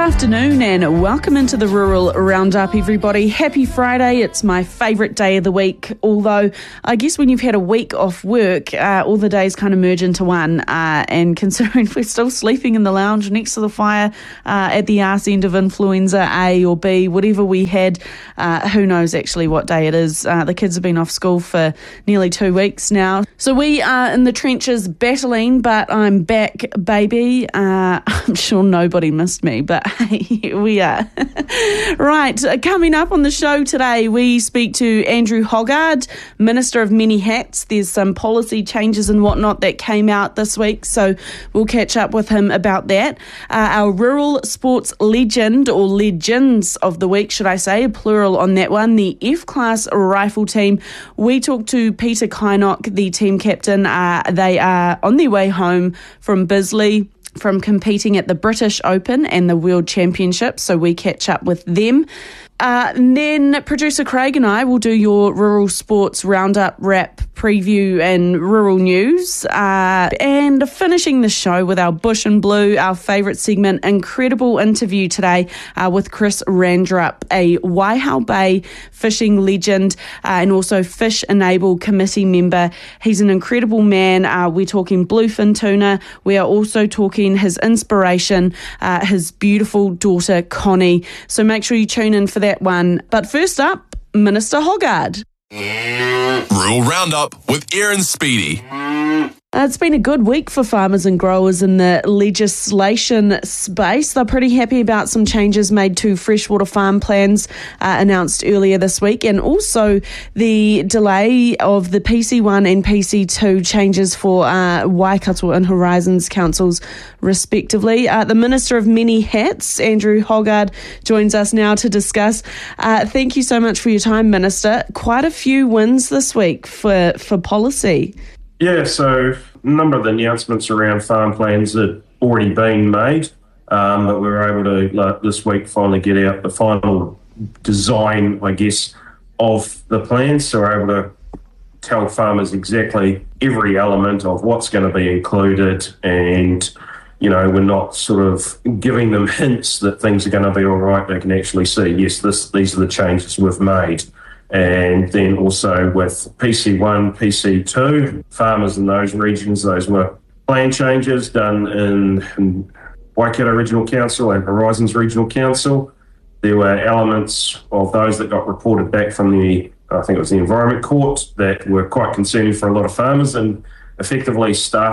afternoon and welcome into the Rural Roundup, everybody. Happy Friday. It's my favourite day of the week, although I guess when you've had a week off work, all the days kind of merge into one, and considering we're still sleeping in the lounge next to the fire at the arse end of influenza A or B, whatever we had, who knows actually what day it is. The kids have been off school for nearly 2 weeks now. So we are in the trenches battling, but I'm back, baby. I'm sure nobody missed me, but hey, here we are. Right, coming up on the show today, we speak to Andrew Hoggard, Minister of Many Hats. There's some policy changes and whatnot that came out this week, so we'll catch up with him about that. Our rural sports legend, or legends of the week, should I say, a plural on that one, the F-Class rifle team. We talked to Peter Kynock, the team captain. They are on their way home from Bisley, from competing at the British Open and the World Championship, so we catch up with them. And then producer Craig and I will do your rural sports roundup, wrap, preview and rural news. And finishing the show with our Bush and Blue, our favourite segment, incredible interview today with Chris Randrup, a Waihao Bay fishing legend and also Fish Enable Committee member. He's an incredible man. We're talking bluefin tuna. We are also talking his inspiration, his beautiful daughter, Connie. So make sure you tune in for that one. But first up, Minister Hoggard. Rural Roundup with Aaron Speedy. It's been a good week for farmers and growers in the legislation space. They're pretty happy about some changes made to freshwater farm plans announced earlier this week, and also the delay of the PC1 and PC2 changes for Waikato and Horizons councils, respectively. The Minister of Many Hats, Andrew Hoggard, joins us now to discuss. Thank you so much for your time, Minister. Quite a few wins this week for policy. Yeah, so a number of the announcements around farm plans had already been made, but we were able to, this week, finally get out the final design, I guess, of the plans. So we're able to tell farmers exactly every element of what's going to be included, and, you know, we're not sort of giving them hints that things are going to be all right. They can actually see, yes, these are the changes we've made. And then also with PC1, PC2, farmers in those regions, those were plan changes done in Waikato Regional Council and Horizons Regional Council. There were elements of those that got reported back from the Environment Court that were quite concerning for a lot of farmers, and effectively set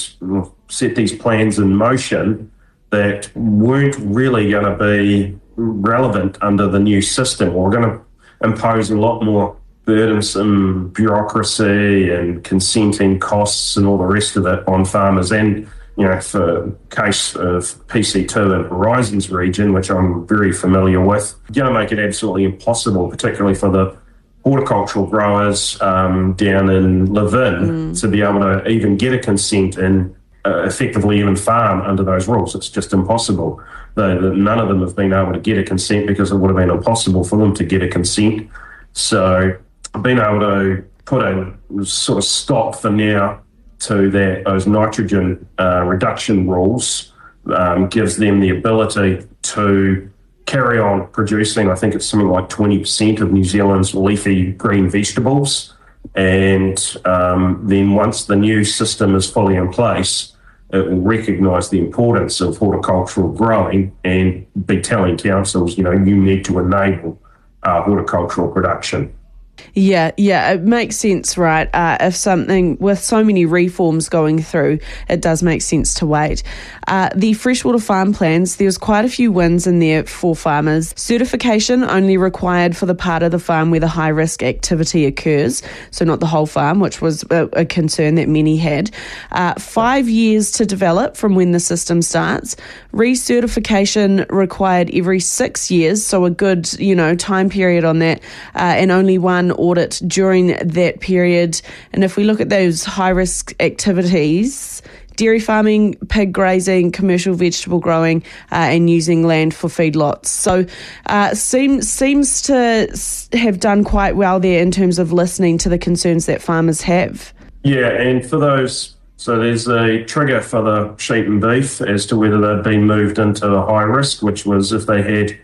these plans in motion that weren't really going to be relevant under the new system, or going to impose a lot more burdensome bureaucracy and consenting costs and all the rest of it on farmers. And, you know, for case of PC2 and Horizons region, which I'm very familiar with, going to make it absolutely impossible, particularly for the horticultural growers down in Levin, to be able to even get a consent and effectively even farm under those rules. It's just impossible. None of them have been able to get a consent because it would have been impossible for them to get a consent. So being able to put a sort of stop for now to those nitrogen reduction rules gives them the ability to carry on producing, I think it's something like 20% of New Zealand's leafy green vegetables. And then once the new system is fully in place, it will recognise the importance of horticultural growing and be telling councils, you know, you need to enable horticultural production. Yeah, it makes sense, right? If something with so many reforms going through, it does make sense to wait. The freshwater farm plans, there's quite a few wins in there for farmers. Certification only required for the part of the farm where the high-risk activity occurs, so not the whole farm, which was a concern that many had. 5 years to develop from when the system starts. Recertification required every 6 years, so a good, time period on that, and only one audit during that period. And if we look at those high-risk activities, dairy farming, pig grazing, commercial vegetable growing, and using land for feedlots. So seems to have done quite well there in terms of listening to the concerns that farmers have. Yeah, and for those So there's a trigger for the sheep and beef as to whether they'd been moved into a high risk, which was if they had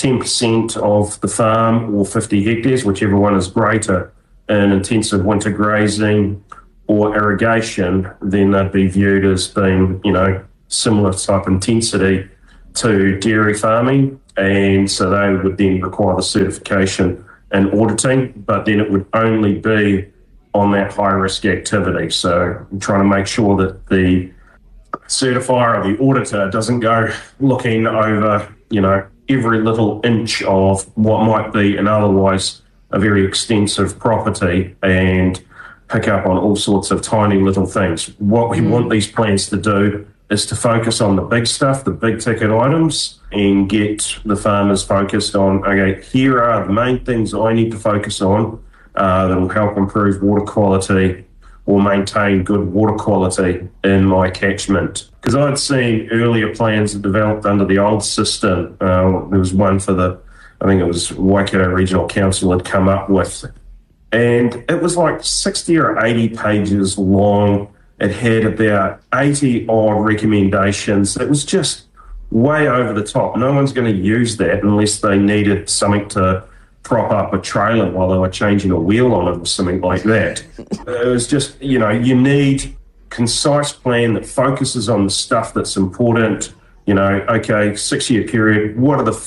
10% of the farm or 50 hectares, whichever one is greater, in intensive winter grazing or irrigation, then they'd be viewed as being, similar type intensity to dairy farming. And so they would then require the certification and auditing, but then it would only be on that high-risk activity. So I'm trying to make sure that the certifier or the auditor doesn't go looking over, every little inch of what might be an otherwise a very extensive property and pick up on all sorts of tiny little things. What we want these plans to do is to focus on the big stuff, the big ticket items, and get the farmers focused on, okay, here are the main things I need to focus on that will help improve water quality or maintain good water quality in my catchment. Because I'd seen earlier plans that developed under the old system. There was one for I think it was Waikato Regional Council had come up with, and it was like 60 or 80 pages long. It had about 80 odd recommendations. It was just way over the top. No one's going to use that unless they needed something to prop up a trailer while they were changing a wheel on it or something like that. It was just, you need concise plan that focuses on the stuff that's important. Okay, 6-year period, what are the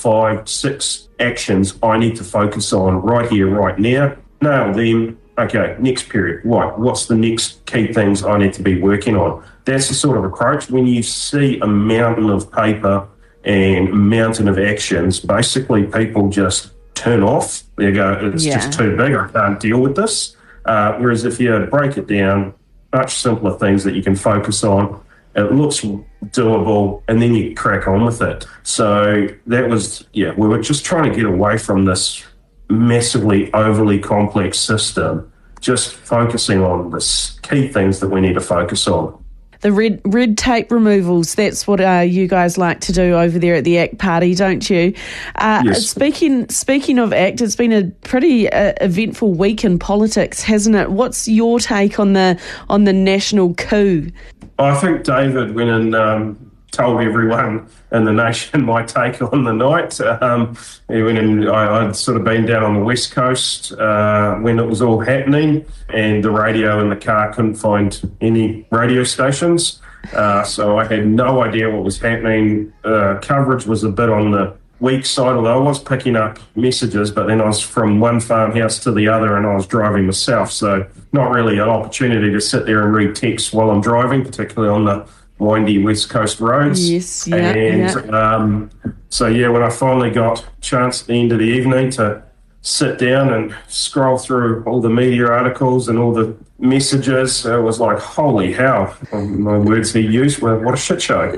5-6 actions I need to focus on right here, right now? Nail them. Okay, next period, what's the next key things I need to be working on? That's the sort of approach. When you see a mountain of paper and a mountain of actions, basically people just turn off. They go, it's just too big, I can't deal with this. Whereas if you break it down, much simpler things that you can focus on, it looks doable, and then you crack on with it. So that was, we were just trying to get away from this massively overly complex system, just focusing on the key things that we need to focus on. The red tape removals, that's what you guys like to do over there at the ACT Party, don't you? Yes. Speaking of ACT, it's been a pretty eventful week in politics, hasn't it? What's your take on the national coup? I think David went and told everyone in the nation my take on the night. He went and I'd sort of been down on the West Coast when it was all happening, and the radio in the car couldn't find any radio stations. So I had no idea what was happening. Coverage was a bit on the weak side, although I was picking up messages, but then I was from one farmhouse to the other and I was driving myself. So not really an opportunity to sit there and read text while I'm driving, particularly on the windy West Coast roads. Yes, yeah. So when I finally got a chance at the end of the evening to sit down and scroll through all the media articles and all the messages, it was like, holy hell, my words he used were, what a shit show.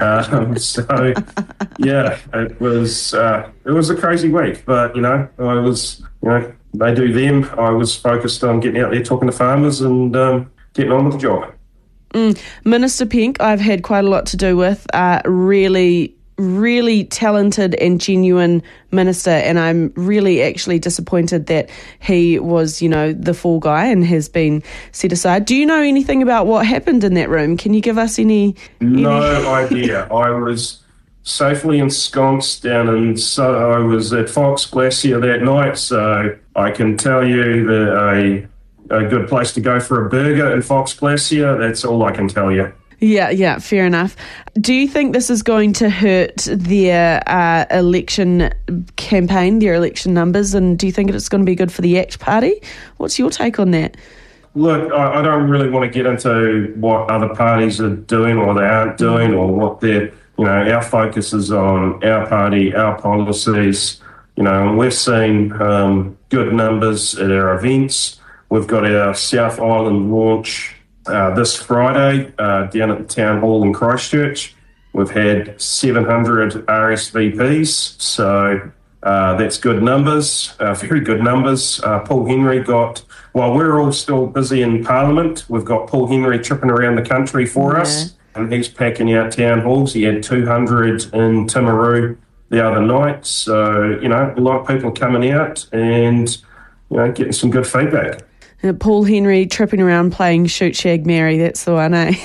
It was a crazy week, but I was, they do them. I was focused on getting out there talking to farmers and getting on with the job. Minister Penk, I've had quite a lot to do with, really, really talented and genuine minister, and I'm really actually disappointed that he was, the fall guy and has been set aside. Do you know anything about what happened in that room? Can you give us any... No idea. I was safely ensconced down I was at Fox Glacier that night, so I can tell you that a good place to go for a burger in Fox Glacier. That's all I can tell you. Yeah, fair enough. Do you think this is going to hurt their election campaign, their election numbers, and do you think it's going to be good for the ACT Party? What's your take on that? Look, I don't really want to get into what other parties are doing or they aren't doing, or what their, our focus is on our party, our policies. We've seen good numbers at our events. We've got our South Island launch this Friday down at the Town Hall in Christchurch. We've had 700 RSVPs, so that's good numbers, very good numbers. Paul Henry while we're all still busy in Parliament, we've got Paul Henry tripping around the country for us, and he's packing out town halls. He had 200 in Timaru the other night, so, a lot of people coming out and, getting some good feedback. Paul Henry tripping around playing Shoot Shag Mary, that's the one, eh?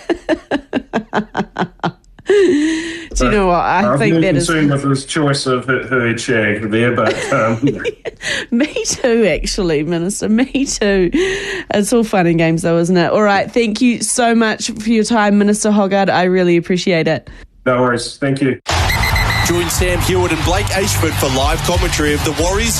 Do you know what? I think that is... I'm concerned with his choice of her shag there, but... Me too, actually, Minister. Me too. It's all fun and games, though, isn't it? All right. Thank you so much for your time, Minister Hoggard. I really appreciate it. No worries. Thank you. Join Sam Hewitt and Blake Ashford for live commentary of the Warriors